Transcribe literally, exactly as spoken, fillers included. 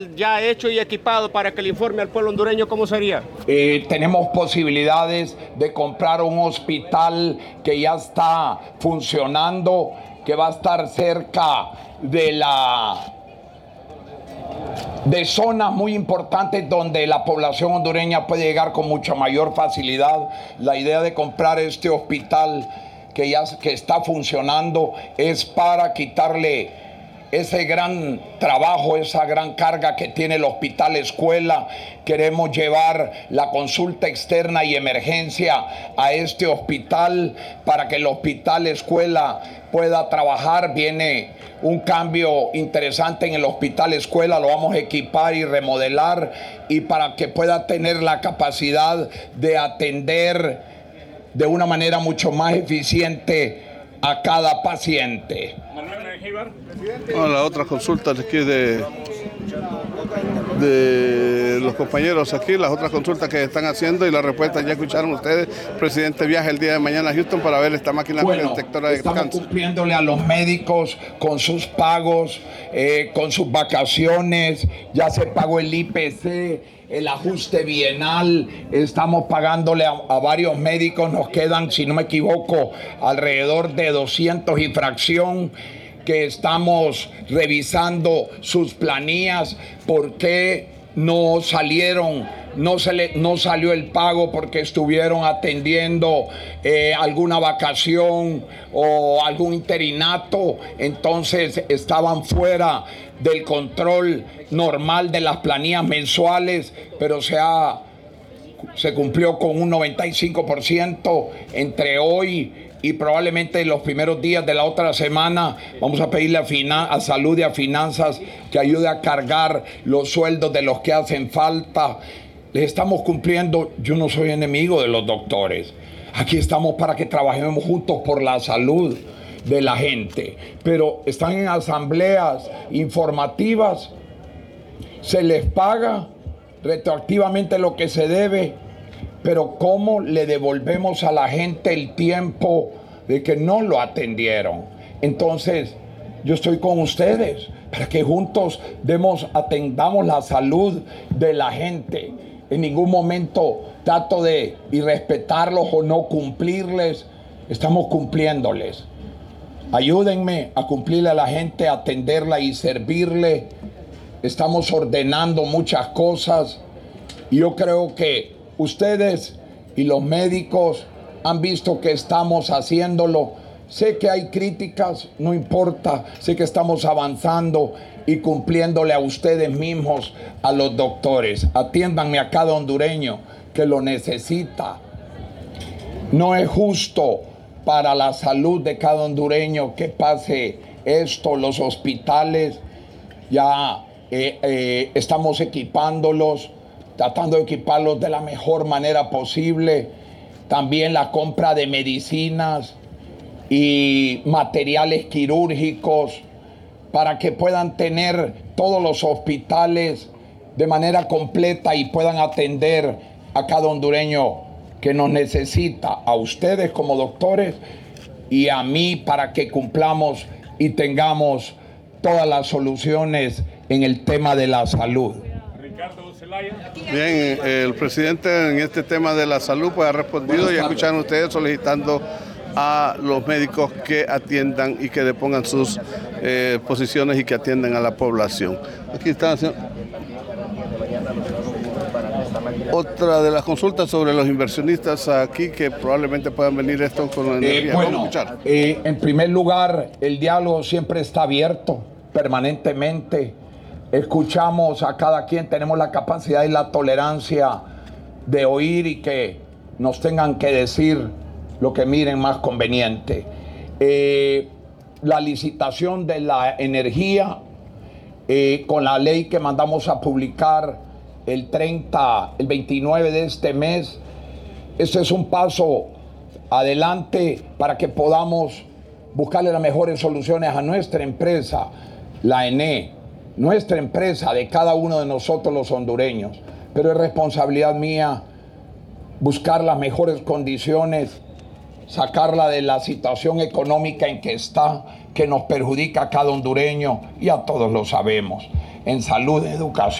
ya hecho y equipado para que le informe al pueblo hondureño cómo sería? Eh, tenemos posibilidades de comprar un hospital que ya está funcionando, que va a estar cerca de la de zonas muy importantes donde la población hondureña puede llegar con mucha mayor facilidad. La idea de comprar este hospital que ya que está funcionando es para quitarle ese gran trabajo, esa gran carga que tiene el hospital escuela. Queremos llevar la consulta externa y emergencia a este hospital para que el hospital escuela pueda trabajar. Viene un cambio interesante en el hospital escuela, lo vamos a equipar y remodelar, y para que pueda tener la capacidad de atender de una manera mucho más eficiente a cada paciente. Bueno, la otra consulta aquí de, de los compañeros aquí, las otras consultas que están haciendo y la respuesta ya escucharon ustedes. El presidente viaja el día de mañana a Houston para ver esta máquina bueno, detectora de estamos cáncer. Cumpliéndole a los médicos con sus pagos, eh, con sus vacaciones, ya se pagó el I P C, el ajuste bienal, estamos pagándole a, a varios médicos, nos quedan, si no me equivoco, alrededor de doscientos y fracción, que estamos revisando sus planillas, por qué no salieron, no, se le, no salió el pago porque estuvieron atendiendo eh, alguna vacación o algún interinato, entonces estaban fuera del control normal de las planillas mensuales, pero se ha, se cumplió con un noventa y cinco por ciento entre hoy y probablemente en los primeros días de la otra semana. Vamos a pedirle a, Finan- a Salud y a Finanzas que ayude a cargar los sueldos de los que hacen falta. Les estamos cumpliendo. Yo no soy enemigo de los doctores. Aquí estamos para que trabajemos juntos por la salud de la gente. Pero están en asambleas informativas, se les paga retroactivamente lo que se debe, pero ¿cómo le devolvemos a la gente el tiempo de que no lo atendieron? Entonces, yo estoy con ustedes para que juntos demos, atendamos la salud de la gente. En ningún momento trato de irrespetarlos o no cumplirles. Estamos cumpliéndoles. Ayúdenme a cumplirle a la gente, a atenderla y servirle. Estamos ordenando muchas cosas y yo creo que ustedes y los médicos han visto que estamos haciéndolo. Sé que hay críticas, no importa. Sé que estamos avanzando y cumpliéndole a ustedes mismos, a los doctores. Atiéndanme a cada hondureño que lo necesita. No es justo para la salud de cada hondureño que pase esto. Los hospitales ya eh, eh, estamos equipándolos, tratando de equiparlos de la mejor manera posible. También la compra de medicinas y materiales quirúrgicos para que puedan tener todos los hospitales de manera completa y puedan atender a cada hondureño que nos necesita, a ustedes como doctores y a mí, para que cumplamos y tengamos todas las soluciones en el tema de la salud. Bien, el presidente en este tema de la salud pues ha respondido y escucharon ustedes solicitando a los médicos que atiendan y que depongan sus eh, posiciones y que atiendan a la población. Aquí está, señor. Otra de las consultas sobre los inversionistas aquí que probablemente puedan venir esto con la energía. Eh, bueno, eh, en primer lugar, el diálogo siempre está abierto permanentemente. Escuchamos a cada quien, tenemos la capacidad y la tolerancia de oír y que nos tengan que decir lo que miren más conveniente. Eh, la licitación de la energía, eh, con la ley que mandamos a publicar el treinta, el veintinueve de este mes, este es un paso adelante para que podamos buscarle las mejores soluciones a nuestra empresa, la E N E, nuestra empresa de cada uno de nosotros los hondureños. Pero es responsabilidad mía buscar las mejores condiciones, sacarla de la situación económica en que está, que nos perjudica a cada hondureño, y a todos lo sabemos. en salud, educación.